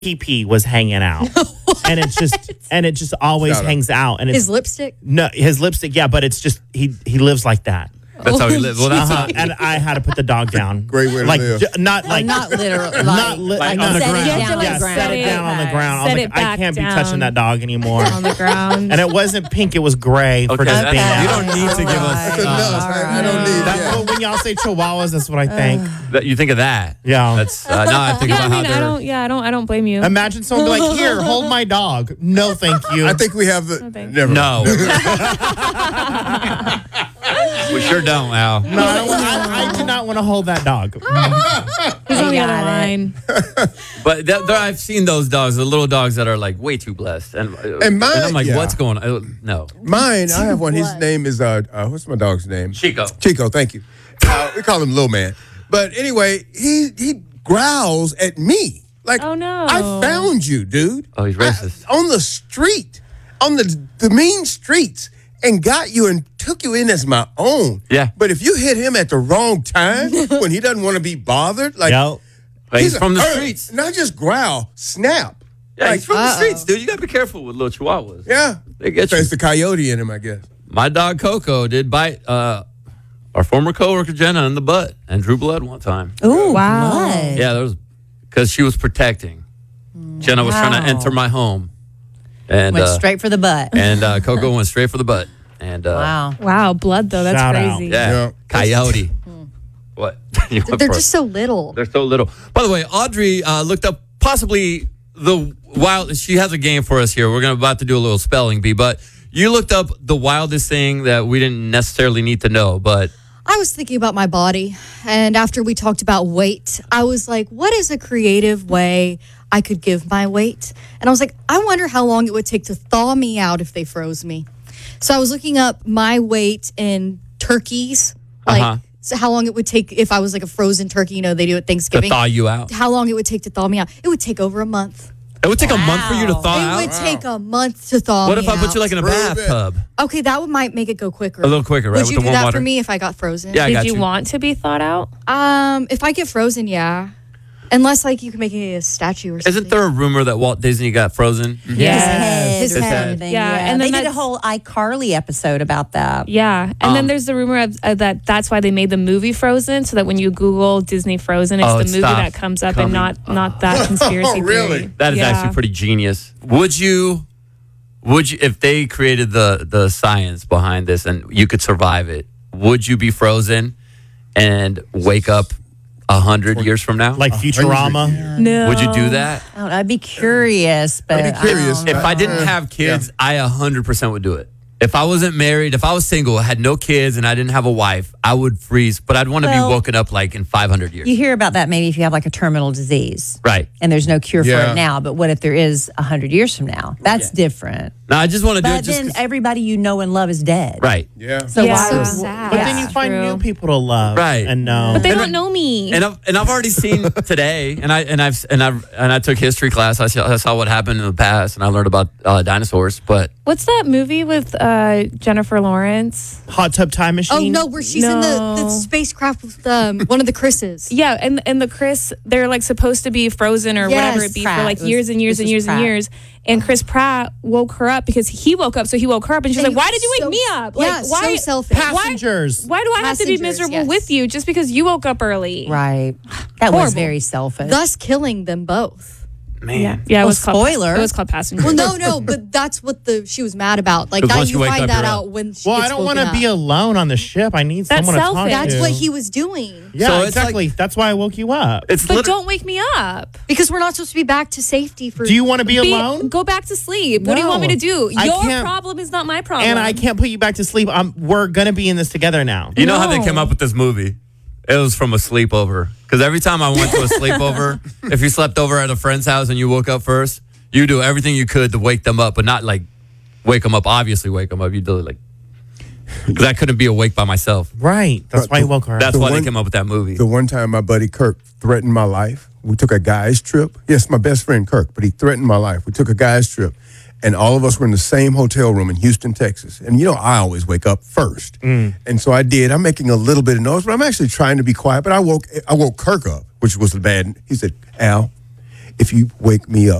pee was hanging out, and it just always hangs out. And it's, his lipstick. No, his lipstick. Yeah, but it's just he lives like that. That's how he lives. Well, that's how. And I had to put the dog down. Great way to live. Not literally. Like on the ground. Yeah, set it down on the ground. Set I was it like, I can't be back touching that dog anymore. on the ground. And it wasn't pink; it was gray for just being You out. don't need to give us. That's enough. I don't need That's that. what, when y'all say chihuahuas, that's what I think. You think of that? Yeah. That's no. I think Yeah, about I mean, how they're. I don't blame you. Imagine someone be like, "Here, hold my dog." No, thank you. I think we have the. thanks. Never. No. We sure don't, Al. No, I do not want to hold that dog. He's on the other line. But I've seen those dogs, the little dogs that are like way too blessed, and mine- I'm like, yeah. what's going on? No, Mine, I have one. His name is, what's my dog's name? Chico. Chico, thank you. We call him Little Man. But anyway, he growls at me. Like, Oh, no. I found you, dude. Oh, he's racist. On the street, on the mean streets, and got you and took you in as my own. Yeah. But if you hit him at the wrong time, when he doesn't want to be bothered, like, Yo, He's from the "Hey," streets. Not just growl, snap. Yeah, he's from the streets, dude. You gotta be careful with little chihuahuas. Yeah. They get you. It's the coyote in him, I guess. My dog Coco did bite our former coworker Jenna in the butt and drew blood one time. Ooh, Wow. blood. Yeah, there was because she was protecting. Jenna was trying to enter my home, and Went straight for the butt. and Coco went straight for the butt. And Wow. Wow, blood though. That's Shout out. crazy. yeah, Yeah. coyote. What? You went They're for it. just so little. They're so little. By the way, Audrey looked up possibly the wild. She has a game for us here. We're about to do a little spelling bee, but you looked up the wildest thing that we didn't necessarily need to know. But I was thinking about my body, and after we talked about weight, I was like, what is a creative way I could give my weight? And I was like, I wonder how long it would take to thaw me out if they froze me. So I was looking up my weight in turkeys, like so how long it would take if I was like a frozen turkey, you know, they do at to Thanksgiving. thaw you out, How long it would take to thaw me out? It would take over a month. it would take a month for you to thaw It out. would take a month to thaw What me if I put out. you like in a Prove it. bathtub? Okay, that might make it go quicker. A little quicker, right, Would with you the do warm that water? for me if I got frozen? Yeah, I got Did you you. want to be thawed out? If I get frozen, yeah. Unless like you can make it a statue or something. Isn't there a rumor that Walt Disney got frozen? His His head. head. Yeah, and they then did a that's- whole iCarly episode about that. Yeah, and then there's the rumor of that that's why they made the movie Frozen, so that when you Google Disney Frozen, it's Oh, the it movie stopped that comes up coming and not that conspiracy really? theory. That is Yeah. actually pretty genius. Would you, if they created the science behind this and you could survive it, would you be frozen and wake up 100 years from now? Like Futurama. No. Would you do that? I don't know, I'd be curious, but I'd be curious. If I didn't have kids, I 100% would do it. If I wasn't married, if I was single, had no kids, and I didn't have a wife, I would freeze. But I'd want to be Well, woken up like in 500 years. you hear about that maybe if you have like a terminal disease. Right. And there's no cure for Yeah. it now. But what if there is 100 years from now? That's different. No, I just want to do it But just then 'cause- everybody you know and love is dead. right. Yeah. So Yeah. why So would- sad. But yeah. then you find True. new people to love, Right. And know. But they don't know me. And I've already seen today, and I took history class. I saw what happened in the past, and I learned about dinosaurs. But What's that movie with Jennifer Lawrence? Hot Tub Time Machine. Oh no, where she's in the No. spacecraft with one of the Chris's. Yeah, and the Chris, they're like supposed to be frozen or whatever Yes, it be Pratt. for like It was- years and years this and was years and Pratt. years. And Chris Pratt woke her up because he woke up, so he woke her up, and she's And like, "Why did you wake so- me up? yeah, Like, why? so selfish. Passengers. Why do I have to be Passengers, miserable yes. with you just because you woke up early?" Right. That was Horrible. very selfish. Thus killing them both. man, Yeah, it Well, was called spoiler. It was called Passengers. Well, no, but that's what she was mad about. Like 'Cause that, once you you wake find up, that you're out up. when she Well, gets I don't want to be alone on the ship. I need That's someone to selfish. talk That's to. what he was doing. Yeah, So it's exactly. That's why I woke you up. it's But lit- don't wake me up. Because we're not supposed to be back to safety for. Do you want to be alone? Go back to sleep. What do you want me to do? I Your can't- problem is not my problem. And I can't put you back to sleep. We're gonna be in this together now. You know how they No. came up with this movie? It was from a sleepover. Because every time I went to a sleepover, if you slept over at a friend's house and you woke up first, you do everything you could to wake them up, but not like wake them up. Obviously, wake them up. You do it like because I couldn't be awake by myself. Right. That's why you woke her up. That's The why one- they came up with that movie. The one time my buddy Kirk threatened my life, we took a guy's trip. Yes, my best friend Kirk, but he threatened my life. We took a guy's trip, and all of us were in the same hotel room in Houston, Texas. And you know, I always wake up first, and so I did. I'm making a little bit of noise, but I'm actually trying to be quiet. But I woke Kirk up, which was bad. He said, "Al, if you wake me up.